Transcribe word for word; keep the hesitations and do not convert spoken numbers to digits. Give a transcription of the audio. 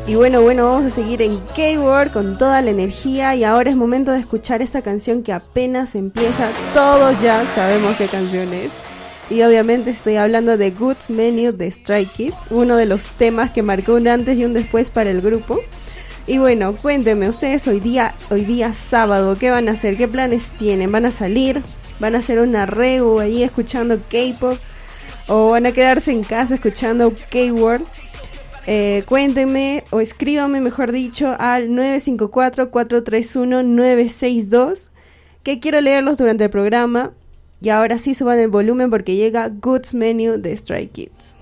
Y bueno, bueno, vamos a seguir en K-World con toda la energía y ahora es momento de escuchar esta canción que apenas empieza. Todos ya sabemos qué canción es. Y obviamente estoy hablando de Goods Menu de Stray Kids, uno de los temas que marcó un antes y un después para el grupo. Y bueno, cuéntenme, ustedes hoy día, hoy día sábado, ¿qué van a hacer? ¿Qué planes tienen? ¿Van a salir? ¿Van a hacer una regu ahí escuchando K-pop? ¿O van a quedarse en casa escuchando K-World? Eh, cuéntenme o escríbanme, mejor dicho, al nueve cinco cuatro, cuatro tres uno, nueve seis dos, que quiero leerlos durante el programa. Y ahora sí suban el volumen porque llega Goods Menu de Stray Kids.